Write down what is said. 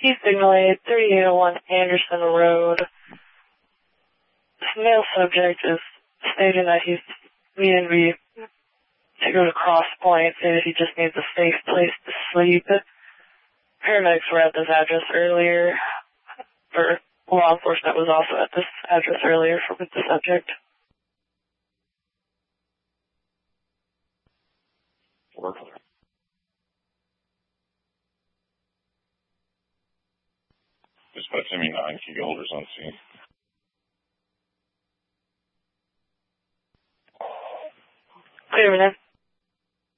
East Signal 8, 3801 Anderson Road. This male subject is stating that he's needing to go to Cross Point, saying that he just needs a safe place to sleep. Paramedics were at this address earlier, or law enforcement was also at this address earlier with the subject. Dispatch ME9, key holders on scene. Wait a minute.